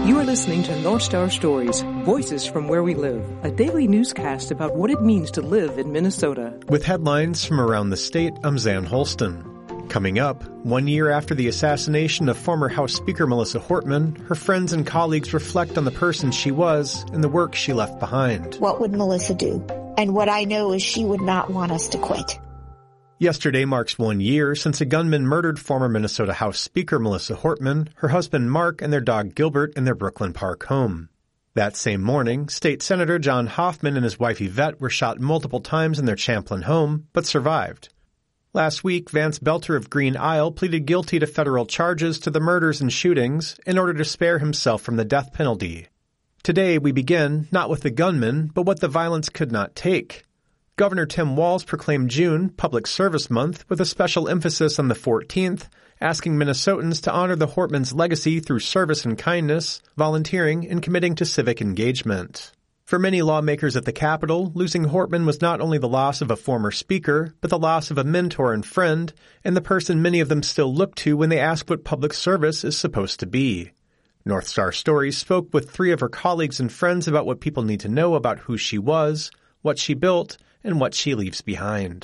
You are listening to North Star Stories, Voices from Where We Live, a daily newscast about what it means to live in Minnesota. With headlines from around the state, I'm Zan Holston. Coming up, 1 year after the assassination of former House Speaker Melissa Hortman, her friends and colleagues reflect on the person she was and the work she left behind. What would Melissa do? And what I know is she would not want us to quit. Yesterday marks 1 year since a gunman murdered former Minnesota House Speaker Melissa Hortman, her husband Mark, and their dog Gilbert in their Brooklyn Park home. That same morning, State Senator John Hoffman and his wife Yvette were shot multiple times in their Champlin home, but survived. Last week, Vance Belter of Green Isle pleaded guilty to federal charges to the murders and shootings in order to spare himself from the death penalty. Today, we begin not with the gunman, but what the violence could not take. Governor Tim Walz proclaimed June Public Service Month with a special emphasis on the 14th, asking Minnesotans to honor the Hortman's legacy through service and kindness, volunteering, and committing to civic engagement. For many lawmakers at the Capitol, losing Hortman was not only the loss of a former speaker, but the loss of a mentor and friend, and the person many of them still look to when they ask what public service is supposed to be. North Star Stories spoke with 3 of her colleagues and friends about what people need to know about who she was, what she built, and what she leaves behind.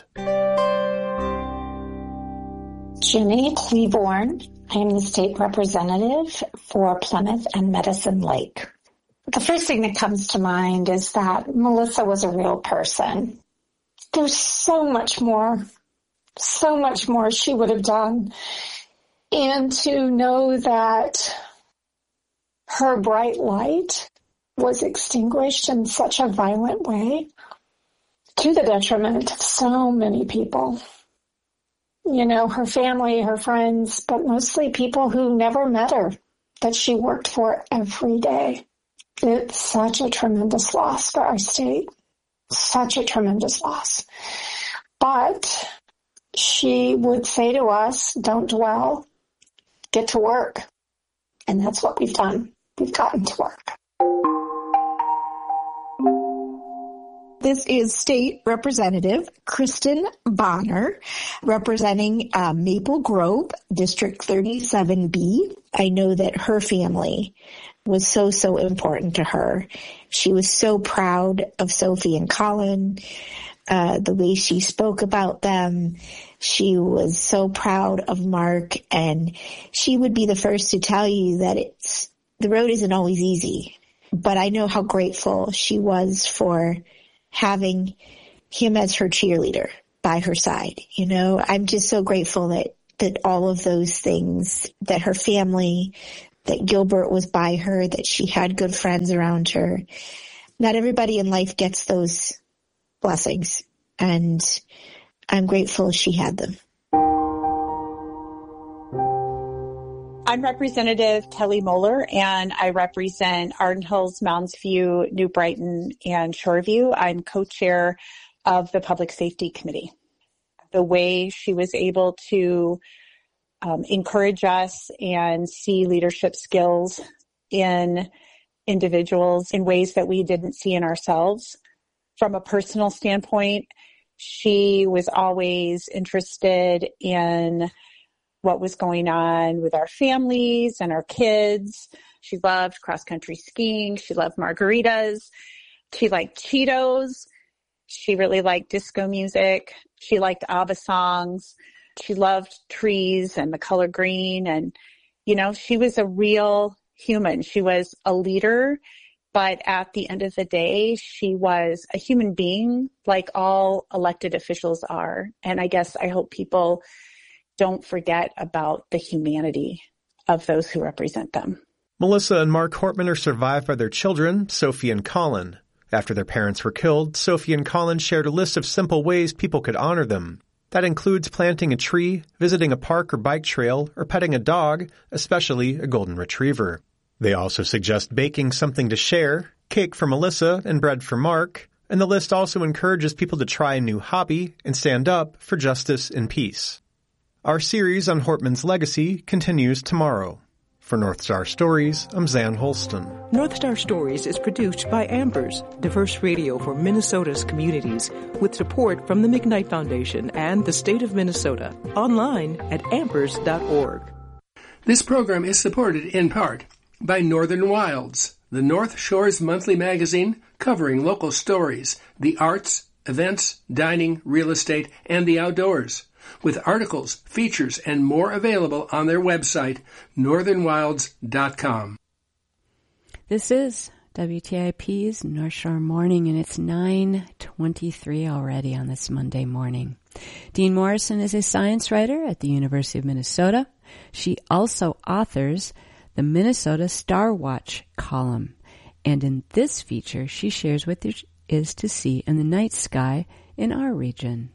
Jenny Cleaborn. I am the state representative for Plymouth and Medicine Lake. The first thing that comes to mind is that Melissa was a real person. There's so much more she would have done. And to know that her bright light was extinguished in such a violent way, to the detriment of so many people. You know, her family, her friends, but mostly people who never met her, that she worked for every day. It's such a tremendous loss for our state. Such a tremendous loss. But she would say to us, don't dwell, get to work. And that's what we've done. We've gotten to work. This is State Representative Kristen Bonner, representing Maple Grove, District 37B. I know that her family was so important to her. She was so proud of Sophie and Colin, the way she spoke about them. She was so proud of Mark, and she would be the first to tell you that the road isn't always easy. But I know how grateful she was for having him as her cheerleader by her side. You know, I'm just so grateful that all of those things, that her family, that Gilbert was by her, that she had good friends around her. Not everybody in life gets those blessings, and I'm grateful she had them. I'm Representative Kelly Moeller, and I represent Arden Hills, Mounds View, New Brighton, and Shoreview. I'm co-chair of the Public Safety Committee. The way she was able to encourage us and see leadership skills in individuals in ways that we didn't see in ourselves. From a personal standpoint, she was always interested in what was going on with our families and our kids. She loved cross-country skiing. She loved margaritas. She liked Cheetos. She really liked disco music. She liked ABBA songs. She loved trees and the color green. And, you know, she was a real human. She was a leader, but at the end of the day, she was a human being like all elected officials are. And I hope people don't forget about the humanity of those who represent them. Melissa and Mark Hortman are survived by their children, Sophie and Colin. After their parents were killed, Sophie and Colin shared a list of simple ways people could honor them. That includes planting a tree, visiting a park or bike trail, or petting a dog, especially a golden retriever. They also suggest baking something to share, cake for Melissa and bread for Mark, and the list also encourages people to try a new hobby and stand up for justice and peace. Our series on Hortman's legacy continues tomorrow. For North Star Stories, I'm Zan Holston. North Star Stories is produced by Ambers, diverse radio for Minnesota's communities, with support from the McKnight Foundation and the state of Minnesota. Online at ambers.org. This program is supported in part by Northern Wilds, the North Shore's monthly magazine covering local stories, the arts, events, dining, real estate, and the outdoors, with articles, features, and more available on their website, northernwilds.com. This is WTIP's North Shore Morning, and it's 9:23 already on this Monday morning. Dean Morrison is a science writer at the University of Minnesota. She also authors the Minnesota Star Watch column, and in this feature she shares what there is to see in the night sky in our region.